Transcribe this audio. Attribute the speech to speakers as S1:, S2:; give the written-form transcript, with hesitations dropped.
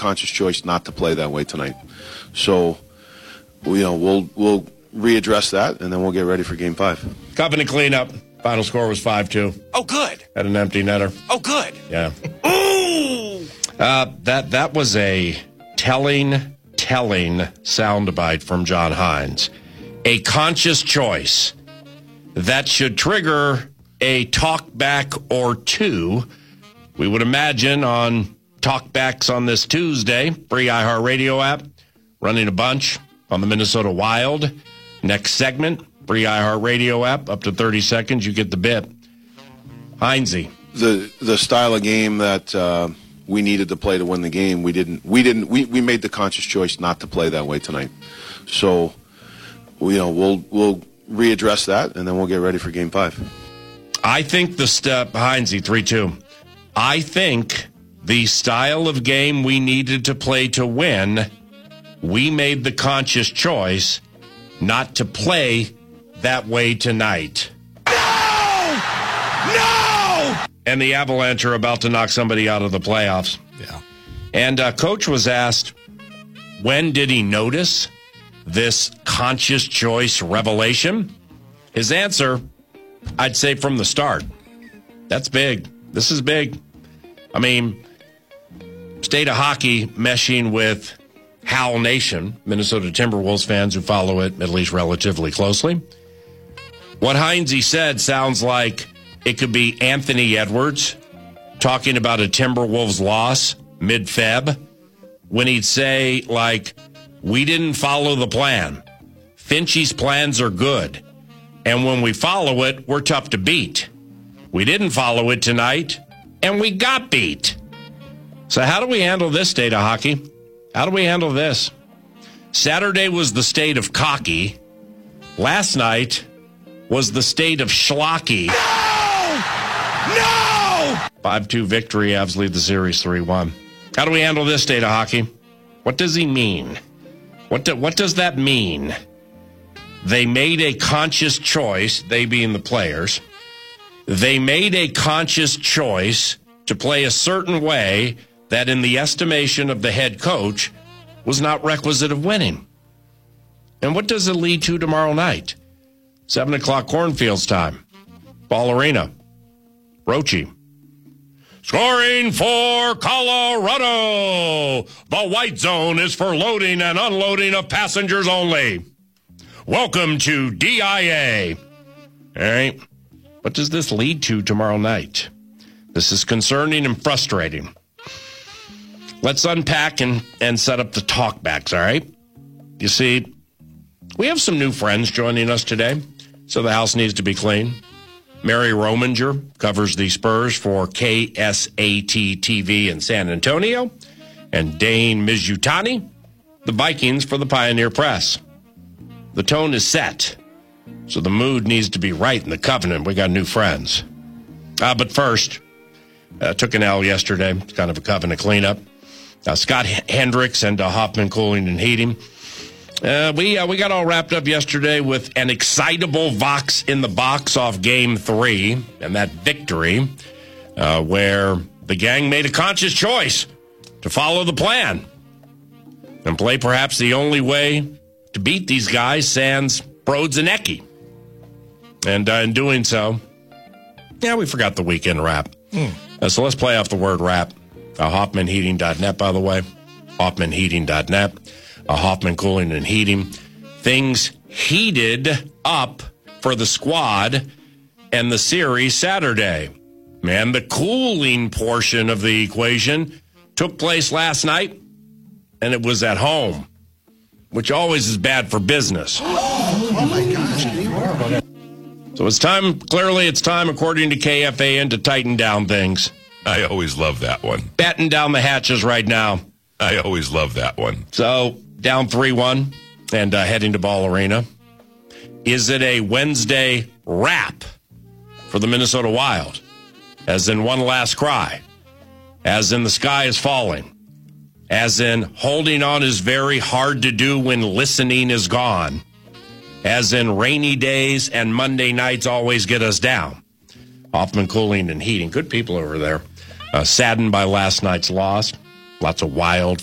S1: conscious choice not to play that way tonight. So, we'll readdress that, and then we'll get ready for Game 5.
S2: Covenant cleanup. Final score was 5-2.
S3: Oh, good.
S2: Had an empty netter.
S3: Oh, good.
S2: Yeah.
S3: Ooh!
S2: That was a telling soundbite from John Hines. A conscious choice that should trigger a talkback or two. We would imagine on talkbacks on this Tuesday, free iHeartRadio app, running a bunch on the Minnesota Wild. Next segment, free iHeartRadio app, up to 30 seconds, you get the bit. Heinze.
S1: The style of game that we needed to play to win the game, we made the conscious choice not to play that way tonight. So, we'll readdress that, and then we'll get ready for Game 5.
S2: I think the step, Heinze, 3-2. I think the style of game we needed to play to win, we made the conscious choice not to play that way tonight. No! And the Avalanche are about to knock somebody out of the playoffs.
S3: Yeah.
S2: And Coach was asked, when did he notice this conscious choice revelation? His answer, I'd say from the start. That's big. This is big. I mean, State of Hockey meshing with Howl Nation, Minnesota Timberwolves fans who follow it at least relatively closely. What Heinze said sounds like it could be Anthony Edwards talking about a Timberwolves loss mid-Feb when he'd say, like, we didn't follow the plan. Finchie's plans are good. And when we follow it, we're tough to beat. We didn't follow it tonight, and we got beat. So how do we handle this state of hockey? How do we handle this? Saturday was the state of cocky. Last night was the state of schlocky. No! 5-2 victory. Avs lead the series 3-1. How do we handle this state of hockey? What does he mean? What does that mean? They made a conscious choice, they being the players. They made a conscious choice to play a certain way that in the estimation of the head coach was not requisite of winning. And what does it lead to tomorrow night? 7 o'clock Cornfields time. Ball Arena. Rochi. Scoring for Colorado. The white zone is for loading and unloading of passengers only. Welcome to DIA. All right. What does this lead to tomorrow night? This is concerning and frustrating. Let's unpack and set up the talkbacks, all right? You see, we have some new friends joining us today, so the house needs to be clean. Mary Rominger covers the Spurs for KSAT TV in San Antonio, and Dane Mizutani, the Vikings for the Pioneer Press. The tone is set, so the mood needs to be right in the Covenant. We got new friends. But first, took an L yesterday. It's kind of a Covenant cleanup. Scott Hendricks and Hoffman Cooling and Heating. We got all wrapped up yesterday with an excitable Vox in the box off Game 3 and that victory where the gang made a conscious choice to follow the plan and play perhaps the only way to beat these guys, sans Broads and Eki. And in doing so, we forgot the weekend wrap. So let's play off the word wrap. HoffmanHeating.net, by the way. HoffmanHeating.net. Hoffman Cooling and Heating. Things heated up for the squad and the series Saturday. Man, the cooling portion of the equation took place last night, and it was at home, which always is bad for business.
S3: Oh my gosh.
S2: So it's time, according to KFAN, to tighten down things.
S4: I always love that one.
S2: Batten down the hatches right now.
S4: I always love that one.
S2: So, down 3-1 and heading to Ball Arena. Is it a Wednesday wrap for the Minnesota Wild? As in one last cry? As in the sky is falling? As in holding on is very hard to do when listening is gone? As in rainy days and Monday nights always get us down? Hoffman Cooling and Heating. Good people over there. Saddened by last night's loss. Lots of Wild